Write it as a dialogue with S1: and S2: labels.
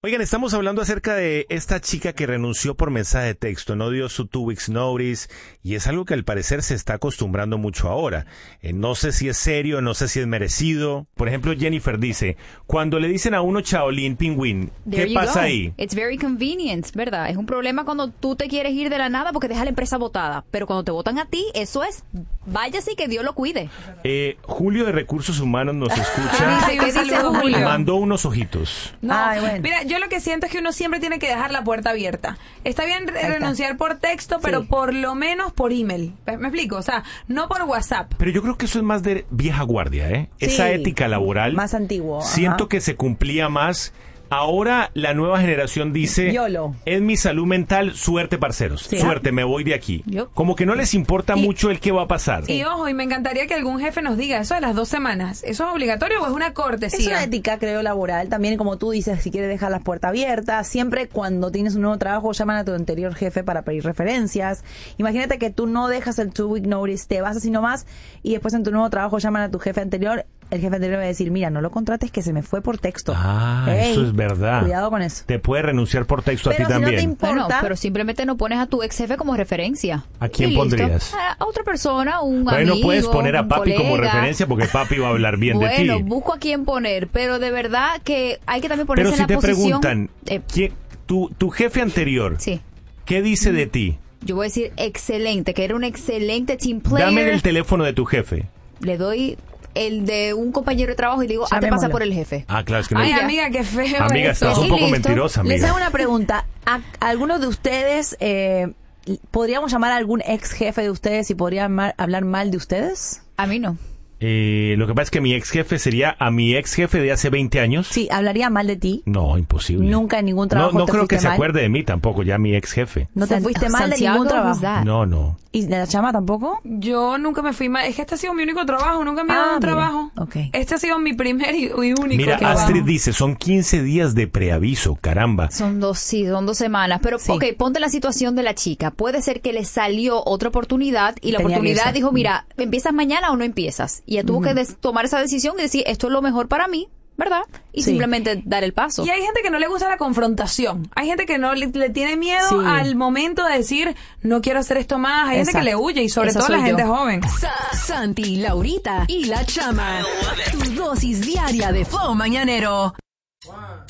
S1: Oigan, estamos hablando acerca de esta chica que renunció por mensaje de texto, no dio su 2 weeks notice, y es algo que al parecer se está acostumbrando mucho ahora. No sé si es serio, no sé si es merecido. Por ejemplo, Jennifer dice, cuando le dicen a uno Shaolin Pingüín, ¿qué pasa ahí?
S2: It's very convenient, ¿verdad? Es un problema cuando tú te quieres ir de la nada porque deja la empresa botada. Pero cuando te votan a ti, eso es, váyase y que Dios lo cuide.
S1: Julio de Recursos Humanos nos escucha.
S3: ¿Qué dice Julio?
S1: Mandó unos ojitos.
S3: No, bueno. Mira, yo lo que siento es que uno siempre tiene que dejar la puerta abierta. Está bien renunciar por texto, pero por lo menos por email. ¿Me explico? O sea, no por WhatsApp.
S1: Pero yo creo que eso es más de vieja guardia, ¿eh? Sí, esa ética laboral.
S4: Más antiguo.
S1: Siento que se cumplía más. Ahora la nueva generación dice, YOLO. Es mi salud mental, suerte parceros, suerte, me voy de aquí. Como que no les importa mucho el qué va a pasar.
S3: Y ojo, y me encantaría que algún jefe nos diga eso de las 2 semanas. ¿Eso es obligatorio o es una cortesía?
S4: Es una ética, creo, laboral. También, como tú dices, si quieres dejar las puertas abiertas, siempre cuando tienes un nuevo trabajo, llaman a tu anterior jefe para pedir referencias. Imagínate que tú no dejas el 2 week notice, te vas así nomás, y después en tu nuevo trabajo llaman a tu jefe anterior. El jefe anterior va a decir, mira, no lo contrates, que se me fue por texto.
S1: Eso es verdad.
S4: Cuidado con eso.
S1: Te puede renunciar por texto
S4: pero
S1: a ti
S4: si
S1: también.
S4: No te importa,
S2: bueno, pero simplemente no pones a tu ex jefe como referencia.
S1: ¿A quién pondrías?
S2: A otra persona, un amigo,
S1: no puedes poner a papi
S2: colega.
S1: como referencia porque papi va a hablar bien de ti.
S2: Bueno, busco a quién poner, pero de verdad que hay que también ponerse
S1: pero si
S2: en la posición.
S1: Pero si te preguntan, tu jefe anterior, ¿qué dice de ti?
S2: Yo voy a decir excelente, que era un excelente team player.
S1: Dame el teléfono de tu jefe.
S2: Le doy el de un compañero de trabajo y le digo, te pasa por el jefe.
S1: Ah, claro, es que no.
S3: Ay, amiga, qué feo.
S1: Amiga, estás un poco mentirosa, amiga.
S4: Les hago una pregunta. ¿A algunos de ustedes podríamos llamar a algún ex jefe de ustedes y podrían hablar mal de ustedes?
S2: A mí no.
S1: Lo que pasa es que mi ex jefe sería a mi ex jefe de hace 20 años.
S4: Sí, ¿hablaría mal de ti?
S1: No, imposible.
S4: Nunca en ningún trabajo.
S1: No creo que se
S4: mal.
S1: acuerde de mí tampoco, ya mi ex jefe.
S4: ¿No te fuiste mal de ningún trabajo?
S1: No.
S4: ¿Y de la chama tampoco?
S3: Yo nunca me fui mal. Es que este ha sido mi único trabajo. Nunca me he dado un trabajo.
S4: Okay.
S3: Este ha sido mi primer y único
S1: Mira,
S3: trabajo.
S1: Astrid dice, son 15 días de preaviso, caramba.
S2: Son 2 semanas. Pero, ponte la situación de la chica. Puede ser que le salió otra oportunidad y la oportunidad dijo, mira, ¿empiezas mañana o no empiezas? Y ella tuvo que tomar esa decisión y decir, esto es lo mejor para mí, ¿verdad? Y simplemente dar el paso.
S3: Y hay gente que no le gusta la confrontación. Hay gente que no le tiene miedo al momento de decir, no quiero hacer esto más. Hay gente que le huye y sobre todo la gente joven.
S5: Santi, Laurita y la Chama. Tu dosis diaria de flow mañanero.